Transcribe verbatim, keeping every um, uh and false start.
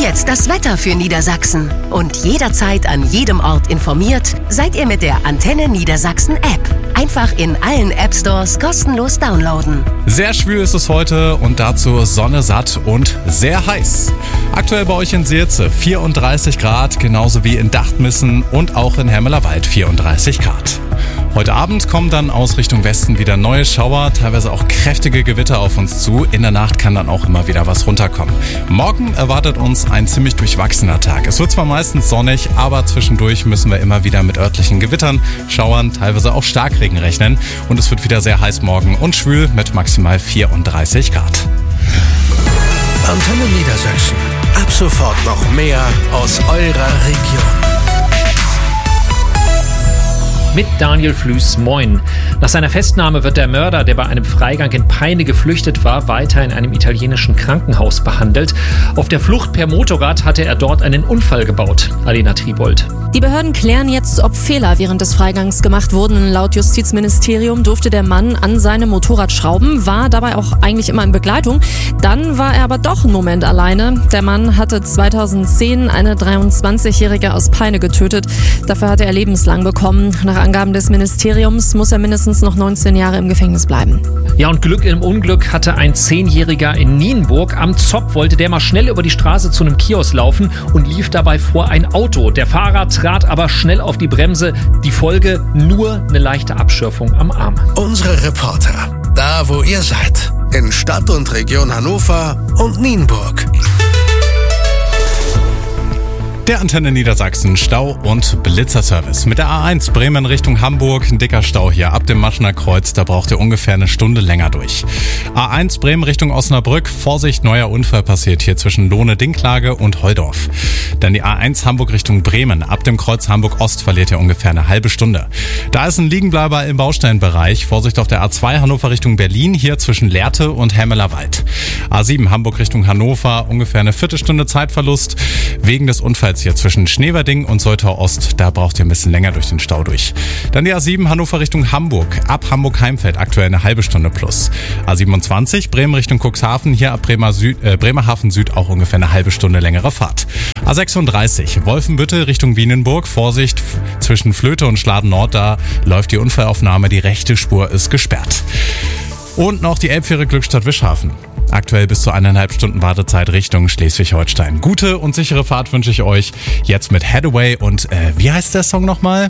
jetzt das Wetter für Niedersachsen. Und jederzeit an jedem Ort informiert seid ihr mit der Antenne Niedersachsen App. Einfach in allen App-Stores kostenlos downloaden. Sehr schwül ist es heute und dazu Sonne satt und sehr heiß. Aktuell bei euch in Seelze vierunddreißig Grad, genauso wie in Dachtmissen und auch in Hermelerwald vierunddreißig Grad. Heute Abend kommen dann aus Richtung Westen wieder neue Schauer, teilweise auch kräftige Gewitter auf uns zu. In der Nacht kann dann auch immer wieder was runterkommen. Morgen erwartet uns ein ziemlich durchwachsener Tag. Es wird zwar meistens sonnig, aber zwischendurch müssen wir immer wieder mit örtlichen Gewittern, Schauern, teilweise auch Starkregen rechnen. Und es wird wieder sehr heiß morgen und schwül mit maximal vierunddreißig Grad. Antenne Niedersachsen. Ab sofort noch mehr aus eurer Region. Mit Daniel Flüß, moin. Nach seiner Festnahme wird der Mörder, der bei einem Freigang in Peine geflüchtet war, weiter in einem italienischen Krankenhaus behandelt. Auf der Flucht per Motorrad hatte er dort einen Unfall gebaut. Alena Tribold. Die Behörden klären jetzt, ob Fehler während des Freigangs gemacht wurden. Laut Justizministerium durfte der Mann an seinem Motorrad schrauben, war dabei auch eigentlich immer in Begleitung. Dann war er aber doch einen Moment alleine. Der Mann hatte zweitausendzehn eine dreiundzwanzigjährige aus Peine getötet. Dafür hatte er lebenslang bekommen. Nach Angaben des Ministeriums muss er mindestens noch neunzehn Jahre im Gefängnis bleiben. Ja, und Glück im Unglück hatte ein Zehnjähriger in Nienburg. Am Zopp wollte der mal schnell über die Straße zu einem Kiosk laufen und lief dabei vor ein Auto. Der Fahrer trat aber schnell auf die Bremse. Die Folge: nur eine leichte Abschürfung am Arm. Unsere Reporter, da wo ihr seid, in Stadt und Region Hannover und Nienburg. Der Antenne Niedersachsen Stau- und Blitzerservice. Mit der A eins Bremen Richtung Hamburg ein dicker Stau hier ab dem Maschener Kreuz. Da braucht ihr ungefähr eine Stunde länger durch. A eins Bremen Richtung Osnabrück. Vorsicht, neuer Unfall passiert hier zwischen Lohne-Dinklage und Holdorf. Dann die A eins Hamburg Richtung Bremen. Ab dem Kreuz Hamburg Ost verliert ihr ungefähr eine halbe Stunde. Da ist ein Liegenbleiber im Bausteinbereich. Vorsicht auf der A zwei Hannover Richtung Berlin. Hier zwischen Lehrte und Hermelerwald. A sieben Hamburg Richtung Hannover. Ungefähr eine Viertelstunde Zeitverlust wegen des Unfalls hier zwischen Schneverding und Soltau Ost. Da braucht ihr ein bisschen länger durch den Stau durch. Dann die A sieben Hannover Richtung Hamburg. Ab Hamburg-Heimfeld aktuell eine halbe Stunde plus. A siebenundzwanzig Bremen Richtung Cuxhaven. Hier ab Bremer Süd, äh, Bremerhaven Süd auch ungefähr eine halbe Stunde längere Fahrt. A sechsunddreißig Wolfenbüttel Richtung Wienenburg. Vorsicht zwischen Flöte und Schladen Nord. Da läuft die Unfallaufnahme. Die rechte Spur ist gesperrt. Und noch die Elbfähre Glückstadt Wischhafen. Aktuell bis zu eineinhalb Stunden Wartezeit Richtung Schleswig-Holstein. Gute und sichere Fahrt wünsche ich euch jetzt mit Hathaway und äh, wie heißt der Song nochmal?